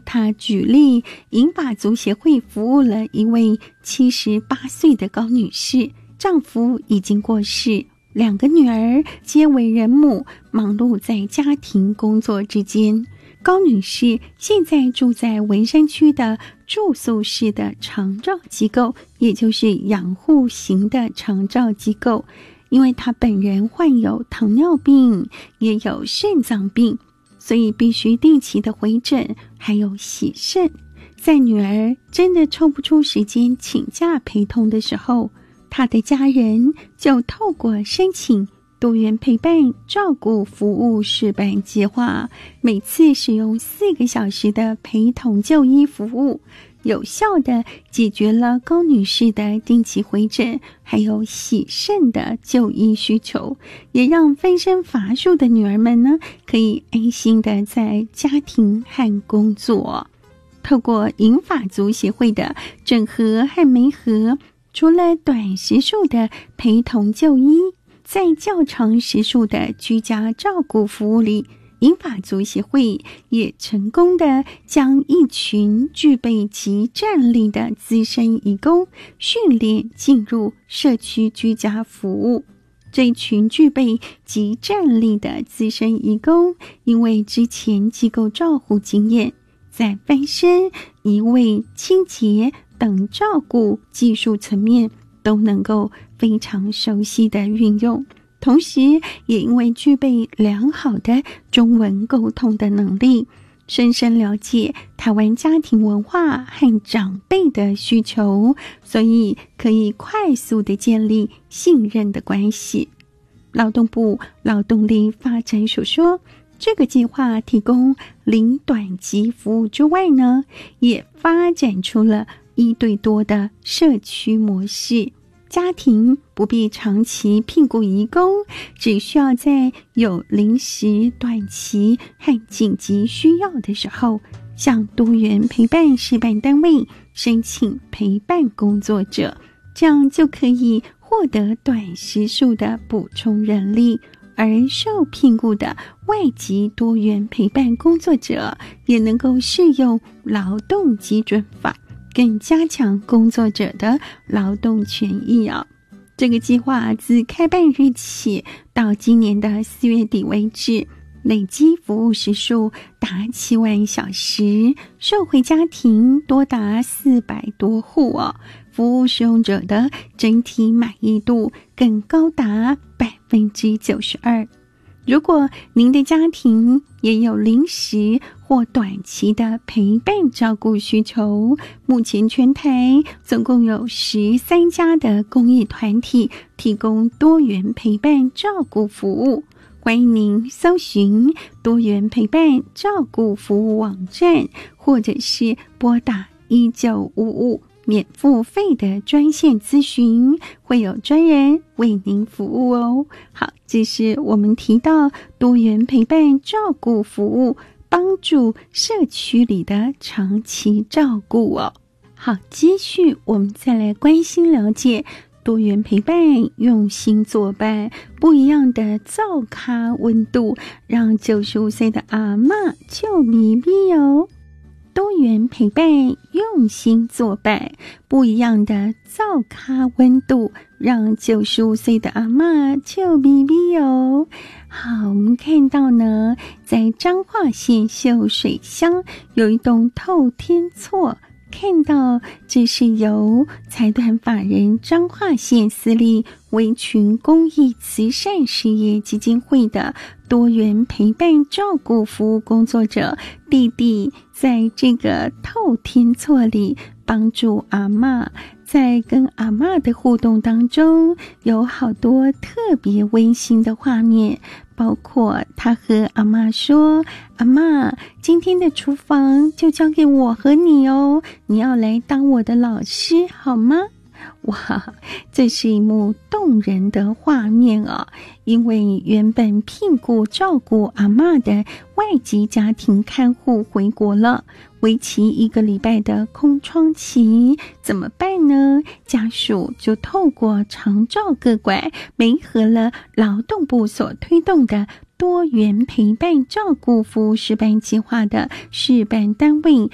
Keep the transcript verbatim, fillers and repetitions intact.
他举例，银发族协会服务了一位七十八岁的高女士，丈夫已经过世，两个女儿皆为人母，忙碌在家庭工作之间。高女士现在住在文山区的住宿式的长照机构，也就是养护型的长照机构。因为她本人患有糖尿病，也有肾脏病，所以必须定期的回诊，还有洗肾。在女儿真的抽不出时间请假陪同的时候，她的家人就透过申请多元陪伴照顾服务示范计划，每次使用四个小时的陪同就医服务，有效地解决了高女士的定期回诊还有洗肾的就医需求，也让分身乏术的女儿们呢，可以安心地在家庭和工作。透过银发族协会的整合和媒合，除了短时数的陪同就医，在较长时数的居家照顾服务里，银发族协会也成功的将一群具备极战力的资深移工训练进入社区居家服务。这一群具备极战力的资深移工，因为之前机构照护经验，在翻身、移位、清洁等照顾技术层面都能够非常熟悉的运用，同时也因为具备良好的中文沟通的能力，深深了解台湾家庭文化和长辈的需求，所以可以快速的建立信任的关系。劳动部劳动力发展署说，这个计划提供零短期服务之外呢，也发展出了一对多的社区模式，家庭不必长期聘雇移工，只需要在有临时、短期和紧急需要的时候，向多元陪伴示范单位申请陪伴工作者，这样就可以获得短时数的补充人力。而受聘雇的外籍多元陪伴工作者也能够适用劳动基准法，更加强工作者的劳动权益啊。这个计划自开办日起到今年的四月底为止，累积服务时数达七万小时，受惠家庭多达四百多户哦。服务使用者的整体满意度更高达百分之九十二。如果您的家庭也有临时或短期的陪伴照顾需求，目前全台总共有十三家的公益团体提供多元陪伴照顾服务。欢迎您搜寻多元陪伴照顾服务网站，或者是拨打一九五五免付费的专线咨询，会有专人为您服务哦。好，这是我们提到多元陪伴照顾服务，帮助社区里的长期照顾哦。好，继续我们再来关心了解多元陪伴，用心作伴，不一样的灶咖温度，让九十五岁的阿嬷就咪咪哦。多元陪伴，用心作伴，不一样的灶咖温度，让九十五岁的阿嬷就咪咪哦。好，我们看到呢，在彰化县秀水乡有一栋透天厝，看到这是由财团法人彰化县私立围群公益慈善事业基金会的多元陪伴照顾服务工作者弟弟，在这个透天厝里帮助阿嬷。在跟阿嬷的互动当中，有好多特别温馨的画面，包括他和阿嬷说，阿嬷，今天的厨房就交给我和你哦，你要来当我的老师好吗？哇，这是一幕动人的画面啊！因为原本聘雇照顾阿嬷的外籍家庭看护回国了，为期一个礼拜的空窗期怎么办呢？家属就透过长照个管媒合了劳动部所推动的多元陪伴照顾服务示范计划的示范单位